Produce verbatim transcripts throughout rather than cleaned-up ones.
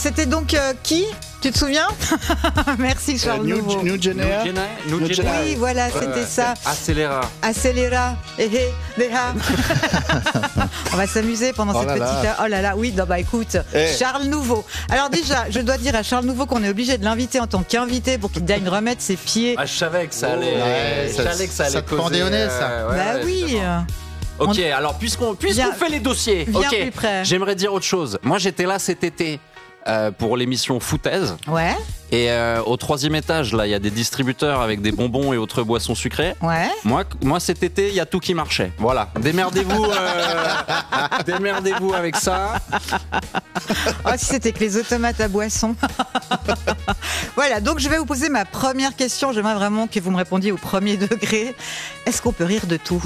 c'était donc euh, qui ? Tu te souviens? Merci Charles euh, New, Nouveau. New Genea. New Genea, New New Genea. Oui, voilà, c'était Ouais, ça. Accéléra. Accéléra. Eh, eh, déha. On va s'amuser pendant Oh cette là petite là. heure. Oh là là, oui, non, bah écoute, Eh. Charles Nouveau. Alors déjà, je dois dire à Charles Nouveau qu'on est obligé de l'inviter en tant qu'invité pour qu'il vienne remettre ses pieds. Ah, je savais que ça allait. Ouais, je ça- savais que ça allait ça te causer, pendait au nez, ça. euh, ouais, bah ouais, oui. évidemment. Ok, alors puisqu'on puisqu'on Viens- fait les dossiers, viens ok, plus près. j'aimerais dire autre chose. Moi, j'étais là cet été euh, pour l'émission Foutaise. Ouais, Et euh, au troisième étage, là, il y a des distributeurs avec des bonbons et autres boissons sucrées. ouais. Moi, moi cet été, il y a tout qui marchait. Voilà, démerdez-vous, euh, démerdez-vous avec ça. Oh, si c'était que les automates à boissons. Voilà, donc je vais vous poser ma première question. J'aimerais vraiment que vous me répondiez au premier degré. Est-ce qu'on peut rire de tout?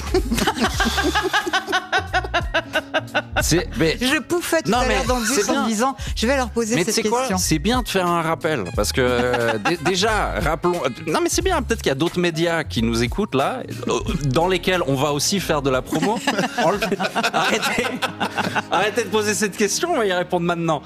C'est, mais, Je pouffais tout Non, à mais l'heure dans le c'est bus en bien. me disant, je vais leur poser mais tu cette sais quoi, question. c'est bien de faire un rappel parce que euh, d- déjà, rappelons. Non, mais c'est bien. Peut-être qu'il y a d'autres médias qui nous écoutent là, euh, dans lesquels on va aussi faire de la promo. Enlevez- arrêtez, arrêtez de poser cette question. On va y répondre maintenant.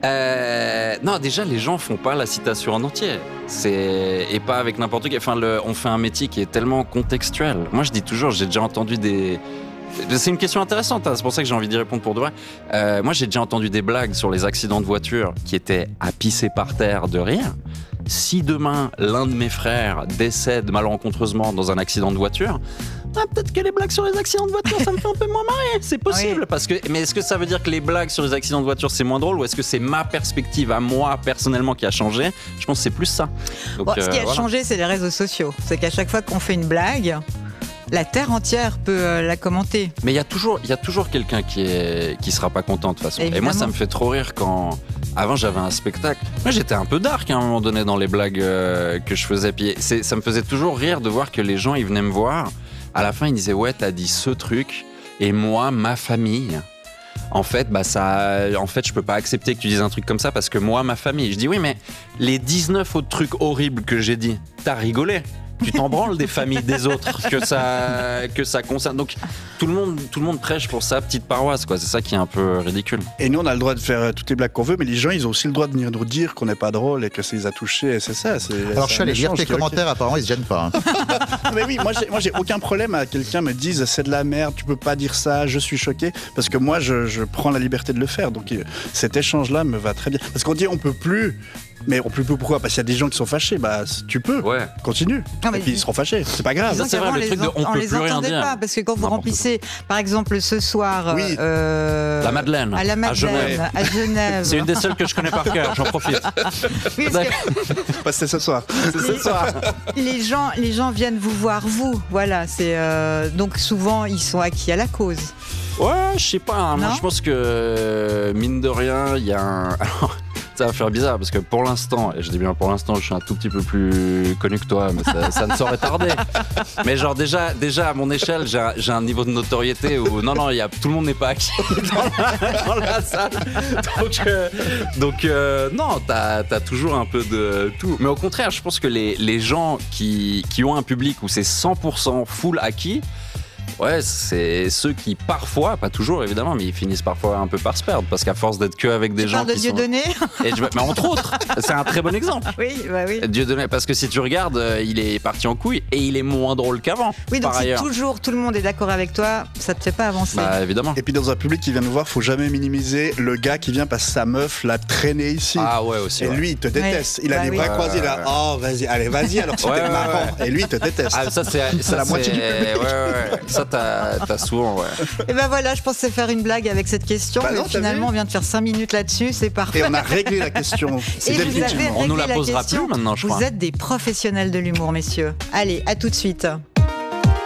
Euh, non, déjà, les gens font pas la citation en entier. C'est et pas avec n'importe qui. Enfin, le, on fait un métier qui est tellement contextuel. Moi, je dis toujours, j'ai déjà entendu des. C'est une question intéressante, hein, c'est pour ça que j'ai envie d'y répondre pour de vrai. Euh, moi, j'ai déjà entendu des blagues sur les accidents de voiture qui étaient à pisser par terre de rire. Si demain, l'un de mes frères décède malencontreusement dans un accident de voiture, ah, peut-être que les blagues sur les accidents de voiture, ça me fait un peu moins marrer. C'est possible. Oui. Parce que, mais est-ce que ça veut dire que les blagues sur les accidents de voiture, c'est moins drôle ou est-ce que c'est ma perspective à moi, personnellement, qui a changé? Je pense que c'est plus ça. Donc, Bon, ce qui euh, a voilà. changé, c'est les réseaux sociaux. C'est qu'à chaque fois qu'on fait une blague, la terre entière peut euh, la commenter. Mais il y a toujours, il y a toujours quelqu'un qui est, qui sera pas content de toute façon. Et Évidemment. moi, ça me fait trop rire quand, avant, j'avais un spectacle. Moi, j'étais un peu dark à un moment donné dans les blagues euh, que je faisais. Puis c'est, ça me faisait toujours rire de voir que les gens, ils venaient me voir. À la fin, ils disaient, ouais, t'as dit ce truc. Et moi, ma famille. En fait, bah ça, en fait, je peux pas accepter que tu dises un truc comme ça parce que moi, ma famille. Je dis oui, mais les dix-neuf autres trucs horribles que j'ai dit, t'as rigolé. Tu t'en branles des familles des autres que ça, que ça concerne. Donc tout le monde, tout le monde prêche pour sa petite paroisse, quoi. C'est ça qui est un peu ridicule. Et nous, on a le droit de faire euh, toutes les blagues qu'on veut, mais les gens, ils ont aussi le droit de venir nous dire qu'on n'est pas drôle et que ça les a touchés. Et c'est ça. C'est, Alors c'est je suis allé un lire échange tes qui est ok. commentaires, apparemment ils se gênent pas. hein. Mais oui, moi j'ai, moi j'ai aucun problème à quelqu'un me dise c'est de la merde, tu peux pas dire ça, je suis choqué, parce que moi je, je prends la liberté de le faire. Donc euh, cet échange-là me va très bien. Parce qu'on dit on peut plus, mais on peut plus pourquoi? Parce qu'il y a des gens qui sont fâchés. Bah tu peux, Ouais. continue. Non, mais et puis ils seront fâchés, c'est pas grave. Disons c'est vrai, qu'avant, le les truc de en- on peut les plus rien entendait dire. pas, parce que quand vous N'importe remplissez, par exemple, ce soir, Oui. euh, La Madeleine, à la à Madeleine, Genève. à Genève. C'est une des seules que je connais par cœur. J'en profite. Oui, parce que Bah, c'est ce soir. C'est ce soir. les gens, les gens viennent vous voir, vous. Voilà, c'est euh, donc souvent ils sont acquis à la cause. Ouais, je sais pas. hein. Moi, Non je pense que euh, mine de rien, il y a un. Alors, ça va faire bizarre parce que pour l'instant, et je dis bien pour l'instant, je suis un tout petit peu plus connu que toi, mais ça, ça ne saurait tarder. Mais genre déjà, déjà à mon échelle, j'ai un, j'ai un niveau de notoriété où non, non, il y a tout le monde n'est pas acquis dans la, dans la salle. Donc, euh, donc euh, non, t'as as toujours un peu de tout. Mais au contraire, je pense que les, les gens qui, qui ont un public où c'est cent pour cent full acquis. Ouais, c'est ceux qui parfois, pas toujours évidemment, mais ils finissent parfois un peu par se perdre parce qu'à force d'être que avec des Tu gens parles de qui sont. Dieudonné. Et je- mais entre autres, c'est un très bon exemple. Oui, bah oui. Dieudonné, parce que si tu regardes, euh, il est parti en couille et il est moins drôle qu'avant. Oui, donc par si ailleurs. toujours tout le monde est d'accord avec toi, ça te fait pas avancer. Bah évidemment. Et puis dans un public qui vient nous voir, faut jamais minimiser le gars qui vient parce que sa meuf l'a traîné ici. Ah ouais aussi. Et ouais. lui, il te déteste. Il a Bah les oui. bras Ouais, croisés. Il a ouais. oh vas-y, allez vas-y. Alors c'était Ouais, ouais, marrant. ouais. Et lui, il te déteste. Ah ça c'est ça, la moitié du c'est- public. Ouais, ouais, ouais. Ça t'as t'as souvent ouais. Et ben voilà, je pensais faire une blague avec cette question, Bah mais non, t'as finalement vu on vient de faire cinq minutes là-dessus, c'est parfait. Et on a réglé la question. C'est Et vous définitivement. avez On nous réglé la posera question. plus maintenant, je Vous crois. êtes des professionnels de l'humour, messieurs. Allez, à tout de suite.